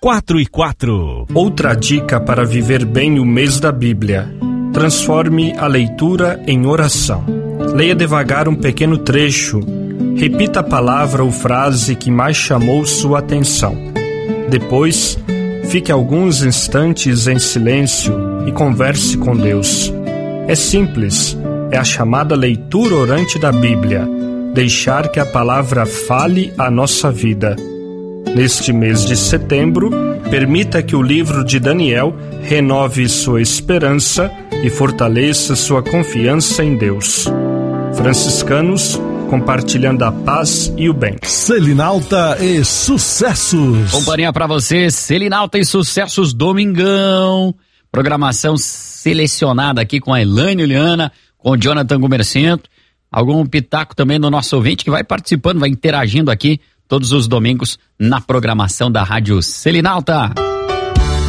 4x4. Outra dica para viver bem o mês da Bíblia: transforme a leitura em oração. Leia devagar um pequeno trecho. Repita a palavra ou frase que mais chamou sua atenção. Depois, fique alguns instantes em silêncio e converse com Deus. É simples, é a chamada leitura orante da Bíblia. Deixar que a palavra fale a nossa vida. Neste mês de setembro, permita que o livro de Daniel renove sua esperança e fortaleça sua confiança em Deus. Franciscanos, compartilhando a paz e o bem. Selinalta e Sucessos. Companhia pra você, Selinalta e Sucessos, domingão. Programação selecionada aqui com a Elaine Juliana, com o Jonathan Gumercento. Algum pitaco também do nosso ouvinte que vai participando, vai interagindo aqui todos os domingos na programação da Rádio Selinalta.